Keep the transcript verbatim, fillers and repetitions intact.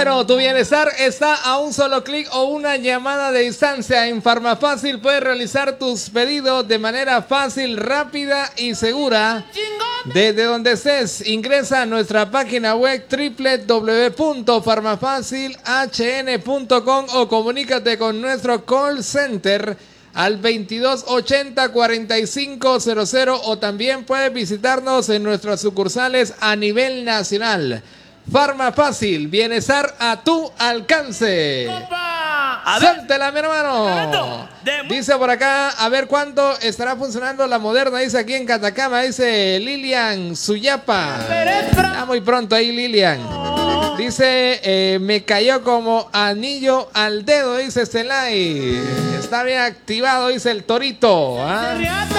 Bueno, tu bienestar está a un solo clic o una llamada de distancia. En Farmafácil puedes realizar tus pedidos de manera fácil, rápida y segura. Desde donde estés, ingresa a nuestra página web doble u doble u doble u punto farmafacil h n punto com o comunícate con nuestro call center al veintidós ochenta cuarenta y cinco cero cero o también puedes visitarnos en nuestras sucursales a nivel nacional. Farmafácil, bienestar a tu alcance. Suéltela, mi hermano. Dice por acá, a ver cuánto estará funcionando la moderna, dice aquí en Catacama, dice Lilian Suyapa. Ya muy pronto ahí, Lilian. Dice, eh, me cayó como anillo al dedo, dice Celay. Está bien activado, dice el Torito. ¿Ah?